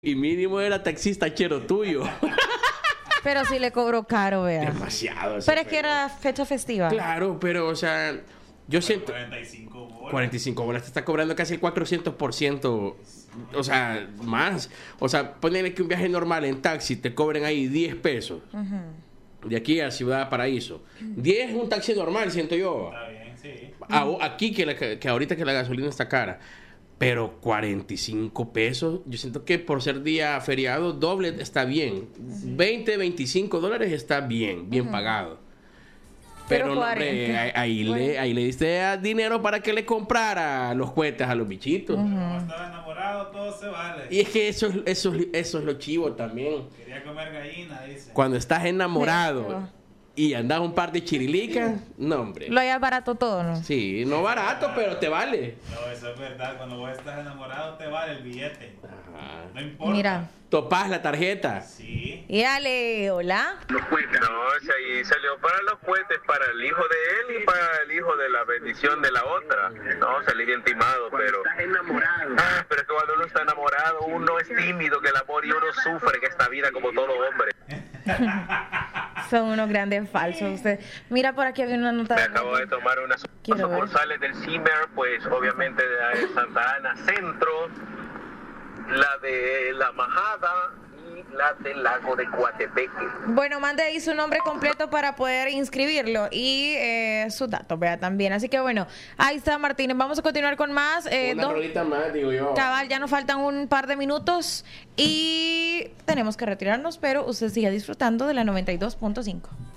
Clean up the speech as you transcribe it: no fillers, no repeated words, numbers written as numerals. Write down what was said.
Y mínimo era taxista chero tuyo. Pero sí le cobró caro, vea. Demasiado. Pero es que era fecha festiva. Claro, pero, o sea, yo siento... 45 bolas. 45 bolas, te está cobrando casi el 400%, o sea, más. O sea, ponele que un viaje normal en taxi te cobren ahí 10 pesos. De aquí a Ciudad Paraíso. 10 es un taxi normal, siento yo. Está bien, sí. Aquí, que ahorita que la gasolina está cara. Pero 45 pesos, yo siento que por ser día feriado, doble está bien. 20, 25 dólares está bien, bien pagado. Pero no, hombre, ahí le diste dinero para que le comprara los cohetes a los bichitos. Como estaba enamorado, todo se vale. Y es que eso es lo chivo también. Quería comer gallina, dice. Cuando estás enamorado y andas un par de chirilicas, no, hombre. Lo hayas barato todo, ¿no? Sí, no barato, pero te vale. No, eso es verdad. Cuando vos estás enamorado, te vale el billete. Ajá. No importa. Mira. Topás la tarjeta. Sí. Y dale, hola. Los cohetes. No, o sea, y salió para los cohetes, para el hijo de él y para el hijo de la bendición de la otra. No, salí bien timado, pero... Estás enamorado. Pero es que cuando uno está enamorado, uno es tímido, que el amor y uno sufre que esta vida como todo hombre. Son unos grandes falsos ustedes. Mira, por aquí había una nota. Me acabo de tomar unas Quiero ver. sucursales del CIMER, pues obviamente de la de Santa Ana Centro, la de La Majada y la del Lago de Coatepeque. Bueno, mande ahí su nombre completo para poder inscribirlo y sus datos, vea, también. Así que bueno, ahí está Martínez. Vamos a continuar con más. Una rolita más, digo yo. Cabal, ya nos faltan un par de minutos y tenemos que retirarnos, pero usted sigue disfrutando de la 92.5.